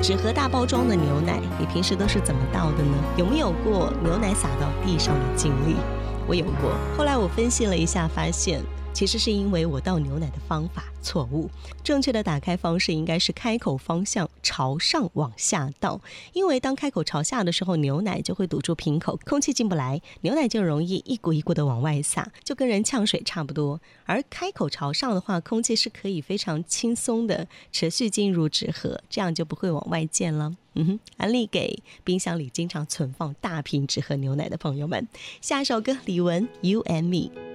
纸盒大包装的牛奶，你平时都是怎么倒的呢？有没有过牛奶洒到地上的经历？我有过，后来我分析了一下，发现其实是因为我倒牛奶的方法错误。正确的打开方式应该是开口方向朝上往下倒，因为当开口朝下的时候，牛奶就会堵住瓶口，空气进不来，牛奶就容易一股一股的往外洒，就跟人呛水差不多。而开口朝上的话，空气是可以非常轻松的持续进入纸盒，这样就不会往外溅了。安利给冰箱里经常存放大瓶纸盒牛奶的朋友们。下首歌李玟 You and Me。